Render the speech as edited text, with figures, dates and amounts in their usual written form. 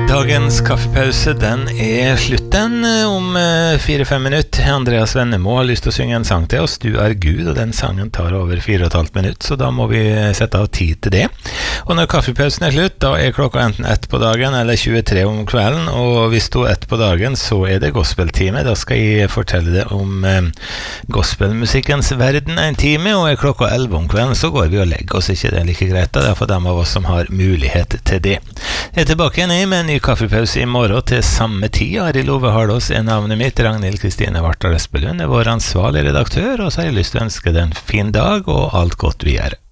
Dagens kaffepause, den slutten om 4-5 minutter. Andreas Vennemo har lyst til å synge en sang til oss. Du er Gud, og den sangen tar over 4,5 minutter, så da må vi sette av tid til det. Og når kaffepausen slutt, da klokka enten 1 på dagen eller 23 om kvelden, og hvis du 1 på dagen, så det gospeltime. Da skal jeg fortelle deg om gospelmusikkens verden en time, og klokka 11 om kvelden så går vi og legger oss. Ikke det like greit, det for dem av oss som har mulighet til det. Jeg tilbake igjen med en ny kaffepause i morgen til samme tid. Ari Love Hardås navnet mitt. Ragnhild Kristine Vartdal Espelund vår ansvarlig redaktør, og så har jeg lyst til å ønske deg en fin dag og alt godt videre.